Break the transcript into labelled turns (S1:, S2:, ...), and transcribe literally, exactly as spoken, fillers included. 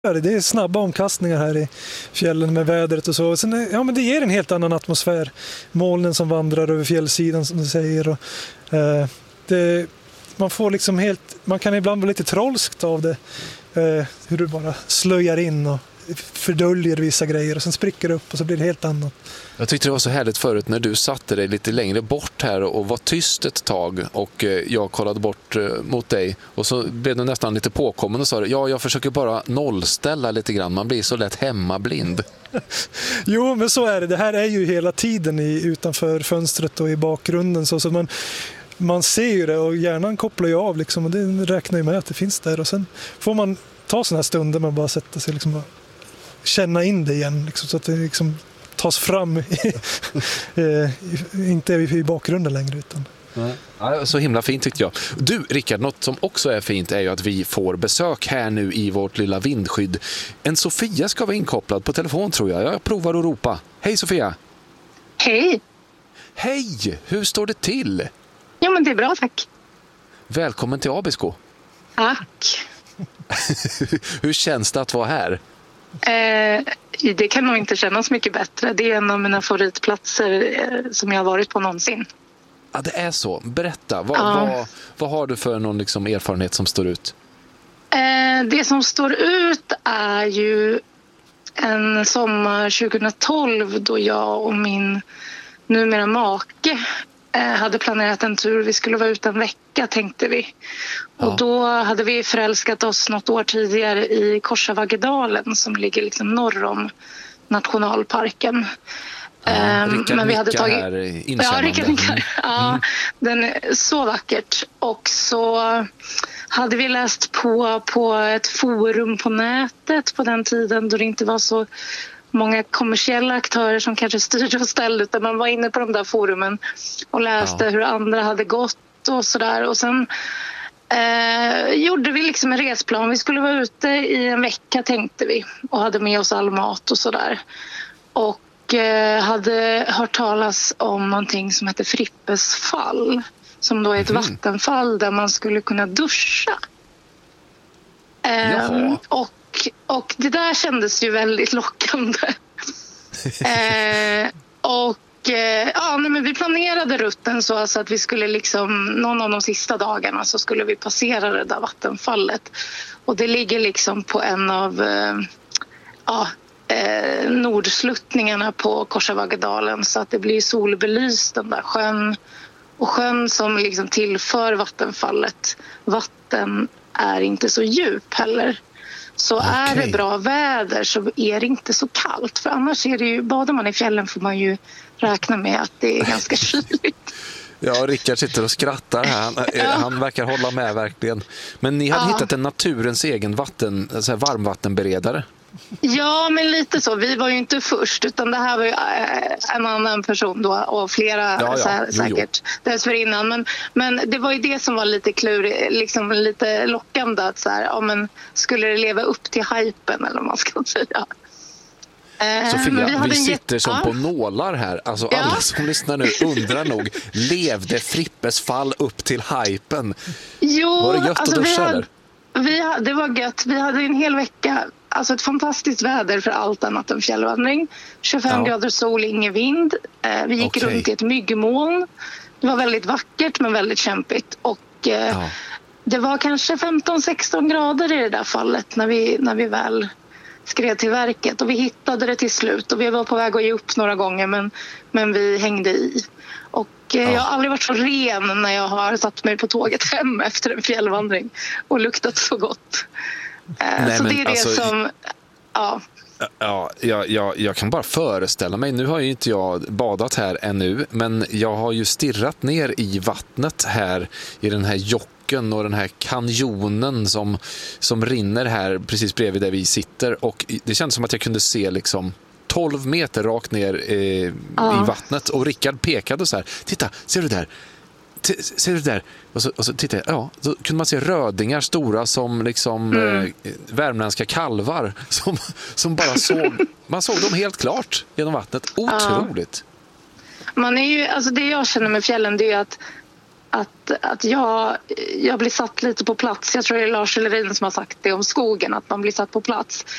S1: Det är snabba omkastningar här i fjällen med vädret och så. Sen, ja, men det ger en helt annan atmosfär. Molnen som vandrar över fjällsidan som du säger. Och, eh, det, man får liksom helt, man kan ibland vara lite trollskt av det. Eh, hur du bara slöjar in och fördöljer vissa grejer och sen spricker det upp och så blir det helt annat.
S2: Jag tyckte det var så härligt förut när du satte dig lite längre bort här och var tyst ett tag och jag kollade bort mot dig och så blev du nästan lite påkommen och sa ja, jag försöker bara nollställa lite grann, man blir så lätt hemmablind.
S1: Jo, men så är det. Det här är ju hela tiden i, utanför fönstret och i bakgrunden så, så man man ser ju det och hjärnan kopplar ju av liksom, och det räknar ju med att det finns där och sen får man ta sådana här stunder man bara sätter sig liksom och känna in det igen liksom, så att det liksom tas fram inte i bakgrunden längre utan.
S2: Ja, så himla fint tyckte jag. Du, Rickard, något som också är fint är ju att vi får besök här nu i vårt lilla vindskydd. En Sofia ska vara inkopplad på telefon tror jag. Jag provar att ropa. Hej Sofia!
S3: Hej!
S2: Hej! Hur står det till?
S3: Ja, men det är bra, tack.
S2: Välkommen till Abisko.
S3: Tack.
S2: Hur känns det att vara här?
S3: Eh, det kan nog inte kännas mycket bättre. Det är en av mina favoritplatser eh, som jag har varit på någonsin.
S2: Ja, det är så. Berätta, vad,
S3: ja.
S2: vad, vad har du för någon liksom erfarenhet som står ut?
S3: Eh, det som står ut är ju en sommar tjugohundratolv då jag och min numera make eh, hade planerat en tur. Vi skulle vara ute en vecka tänkte vi. Ja. Och då hade vi förälskat oss något år tidigare i Korsavaggedalen som ligger liksom norr om nationalparken.
S2: Ja,
S3: um,
S2: Rickard
S3: men vi hade tagit
S2: här
S3: ja, Rickard nickar.
S2: Mm.
S3: Ja,
S2: mm.
S3: Den är så vackert. Och så hade vi läst på på ett forum på nätet på den tiden då det inte var så många kommersiella aktörer som kanske styrde och ställde, utan man var inne på de där forumen och läste ja. hur andra hade gått och sådär. Och sen eh, gjorde vi liksom en resplan. Vi skulle vara ute i en vecka tänkte vi och hade med oss all mat och sådär. Och eh, hade hört talas om någonting som heter Frippes fall, som då är ett mm. vattenfall där man skulle kunna duscha. Eh, och Och det där kändes ju väldigt lockande. eh, och eh, ja, nej, men vi planerade rutten så alltså att vi skulle liksom, någon av de sista dagarna så skulle vi passera det där vattenfallet. Och det ligger liksom på en av eh, ja, eh, nordsluttningarna på Korsavaggedalen så att det blir solbelyst den där sjön. Och sjön som liksom tillför vattenfallet vatten är inte så djup heller. Så okay. är det bra väder så är det inte så kallt. För annars är det ju, badar man i fjällen får man ju räkna med att det är ganska kyligt.
S2: Ja, Rickard sitter och skrattar här. Han, ja. han verkar hålla med verkligen. Men ni hade ja. hittat en naturens egen vatten, så här varmvattenberedare.
S3: Ja, men lite så. Vi var ju inte först, utan det här var ju en annan person då och flera ja, ja. Så här, säkert dessförinnan. Men, men det var ju det som var lite klurigt, liksom lite lockande att så här, ja, men skulle det leva upp till hypen eller vad man ska säga.
S2: Sofia, vi, vi sitter som ja. på nålar här. Alltså ja. alla som lyssnar nu undrar nog, levde Frippes fall upp till hypen?
S3: Jo,
S2: var det gött
S3: alltså
S2: att duscha,
S3: vi hade,
S2: eller?
S3: Vi hade, det var gött. Vi hade en hel vecka, alltså ett fantastiskt väder för allt annat än fjällvandring. tjugofem ja. grader sol, ingen vind. Eh, vi gick okay. runt i ett myggmoln. Det var väldigt vackert men väldigt kämpigt. Och eh, ja. det var kanske femton sexton grader i det där fallet när vi, när vi väl skred till verket. Och vi hittade det till slut. Och vi var på väg att ge upp några gånger men, men vi hängde i. Och eh, ja. jag har aldrig varit så ren när jag har satt mig på tåget hem efter en fjällvandring och luktat så gott. Nej, så det är det alltså, som ja.
S2: Ja, jag, jag, jag kan bara föreställa mig. Nu har ju inte jag badat här ännu, men jag har ju stirrat ner i vattnet här i den här jocken och den här kanjonen som, som rinner här precis bredvid där vi sitter, och det känns som att jag kunde se liksom tolv meter rakt ner eh, ja. i vattnet, och Rickard pekade så här, titta, ser du där? T- ser du där? Och så, och så tittade jag, ja, så kunde man se rödingar stora som liksom mm. eh, värmländska kalvar som, som bara såg, man såg dem helt klart genom vattnet. Otroligt.
S3: Ja. Man är ju, alltså det jag känner med fjällen, det är att att, att jag, jag blir satt lite på plats. Jag tror det är Lars Lerin som har sagt det om skogen, att man blir satt på plats.